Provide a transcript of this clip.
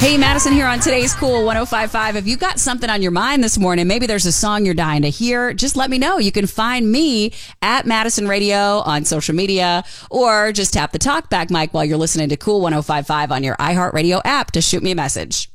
Hey, Madison here on today's Cool 105.5. If you got something on your mind this morning, maybe there's a song you're dying to hear, just let me know. You can find me at Madison Radio on social media, or just tap the talkback mic while you're listening to Cool 105.5 on your iHeartRadio app to shoot me a message.